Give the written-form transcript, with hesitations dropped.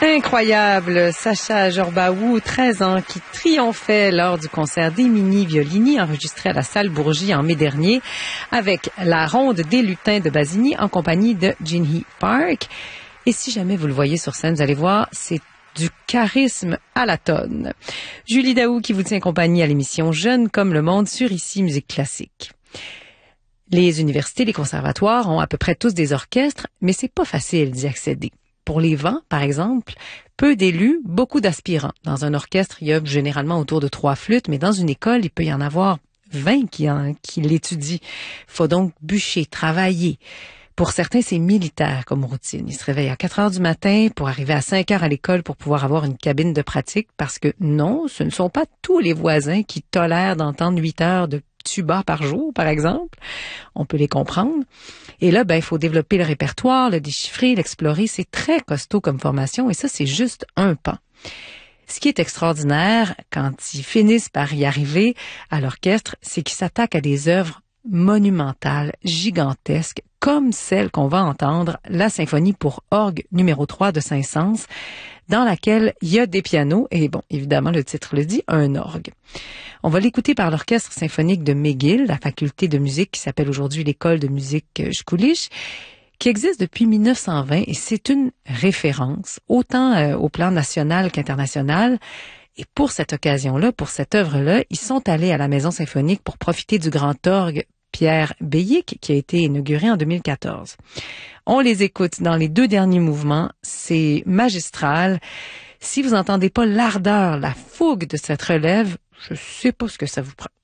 Incroyable, Sacha Jorbaou, 13 ans, qui triomphait lors du concert d'Émilie Violini enregistré à la Salle Bourgie en mai dernier avec la ronde des lutins de Basigny en compagnie de Jinhee Park. Et si jamais vous le voyez sur scène, vous allez voir, c'est du charisme à la tonne. Julie Daou qui vous tient compagnie à l'émission Jeune comme le monde sur Ici Musique Classique. Les universités, les conservatoires ont à peu près tous des orchestres, mais c'est pas facile d'y accéder. Pour les vents, par exemple, peu d'élus, beaucoup d'aspirants. Dans un orchestre, il y a généralement autour de 3 flûtes, mais dans une école, il peut y en avoir 20 qui l'étudient. Faut donc bûcher, travailler. Pour certains, c'est militaire comme routine. Ils se réveillent à 4 heures du matin pour arriver à 5 heures à l'école pour pouvoir avoir une cabine de pratique parce que non, ce ne sont pas tous les voisins qui tolèrent d'entendre 8 heures de tuba par jour, par exemple. On peut les comprendre. Et là, il faut développer le répertoire, le déchiffrer, l'explorer. C'est très costaud comme formation et ça, c'est juste un pan. Ce qui est extraordinaire quand ils finissent par y arriver à l'orchestre, c'est qu'ils s'attaquent à des œuvres monumentales, gigantesques, comme celle qu'on va entendre, la symphonie pour orgue numéro 3 de Saint-Saëns, dans laquelle il y a des pianos et bon, évidemment, le titre le dit, un orgue. On va l'écouter par l'Orchestre symphonique de McGill, la faculté de musique qui s'appelle aujourd'hui l'École de musique Jkulich, qui existe depuis 1920 et c'est une référence, autant au plan national qu'international. Et pour cette occasion-là, pour cette œuvre-là, ils sont allés à la Maison symphonique pour profiter du grand orgue Pierre Beyic qui a été inauguré en 2014. On les écoute dans les 2 derniers mouvements, c'est magistral. Si vous entendez pas l'ardeur, la fougue de cette relève, je sais pas ce que ça vous prend.